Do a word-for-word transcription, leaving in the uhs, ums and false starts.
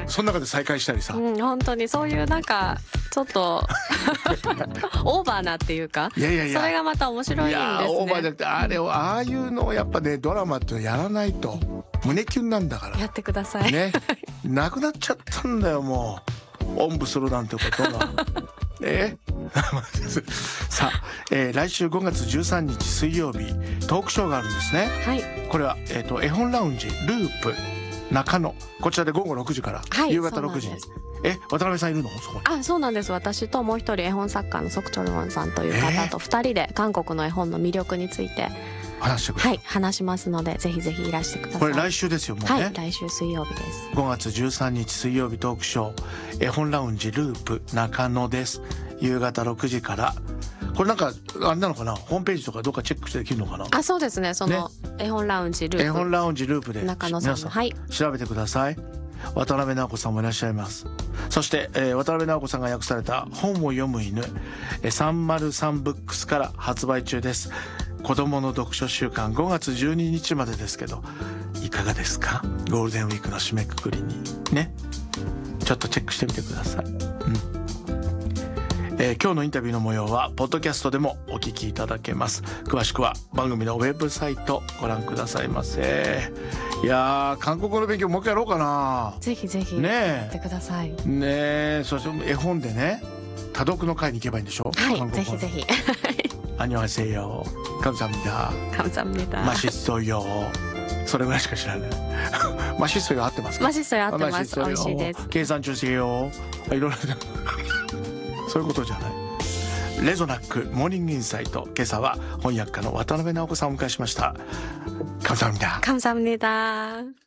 その中で再会したりさ、 うん、本当にそういうなんかちょっとオーバーなっていうか、 いやいやいや、 それがまた面白いんですね。 いやオーバーじゃなくて、あれをああいうのをやっぱねドラマってやらないと胸キュンなんだからやってくださいね。なくなっちゃったんだよもう、おんぶするなんてことがねさあ、えー、来週ごがつじゅうさんにち水曜日トークショーがあるんですね。 はい、 これは、えー、と絵本ラウンジループ中野、こちらでごごろくじから、 はい、 夕方ろくじに。え、渡辺さんいるのそこに？ あ、そうなんです。私ともう一人絵本作家のソクチョルウォンさんという方と二人で韓国の絵本の魅力について話してくれる、 はい、話しますので、ぜひぜひいらしてください。 これ来週ですよもうね。 はい、来週水曜日です。 ごがつじゅうさんにち水曜日トークショー絵本ラウンジループ中野です。夕方ろくじから。これなんかあれなのかな、ホームページとかどっかチェックしてできるのかな。 あ、そうですね。その、ね、絵本ラウンジループ、 絵本ラウンジループで中野さんの、 皆さん、 はい、 調べてください。渡辺直子さんもいらっしゃいます。そして、えー、渡辺直子さんが訳された本を読む犬、えー、さんまるさんブックスから発売中です。子どもの読書週間ごがつじゅうににちまでですけど、いかがですか？ゴールデンウィークの締めくくりにね、ちょっとチェックしてみてください。うん、えー、今日のインタビューの模様はポッドキャストでもお聞きいただけます。詳しくは番組のウェブサイトご覧くださいませ。いやー、韓国語の勉強もう一回やろうかな。 ぜひぜひねえやってください。 ねえ、そして絵本でね多読の会に行けばいいんでしょ。 はい、 韓国語ぜひぜひアニョハセヨカムサミダカムサムニダマシッソヨ、それぐらいしか知らないマシッソヨ合ってますか？ マシソヨ合ってます。 マシッソヨ美味しいです。 計算中せよ、いろいろそういうことじゃない。レゾナックモーニングインサイト、今朝は翻訳家の渡辺直子さんをお迎えしました。カムサミダカムサムニダ